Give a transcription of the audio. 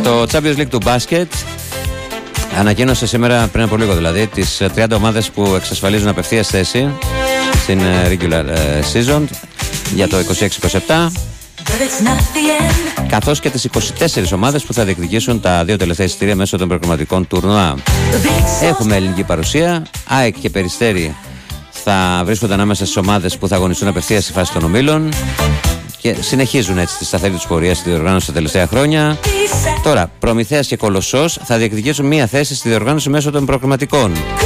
Το Champions League του μπάσκετ ανακοίνωσε σήμερα, πριν από λίγο δηλαδή, τις 30 ομάδες που εξασφαλίζουν απευθείας θέση στην regular season για το 26-27, καθώς και τις 24 ομάδες που θα διεκδικήσουν τα δύο τελευταία εισιτήρια μέσω των προκριματικών τουρνουά. Έχουμε ελληνική παρουσία. ΑΕΚ και Περιστέρι θα βρίσκονται ανάμεσα στις ομάδες που θα αγωνιστούν απευθείας στη φάση των ομίλων και συνεχίζουν έτσι τη σταθερή τους πορεία στη διοργάνωση τα τελευταία χρόνια. Τώρα, Προμηθέας και Κολοσσός θα διεκδικήσουν μία θέση στη διοργάνωση μέσω των προκριματικών.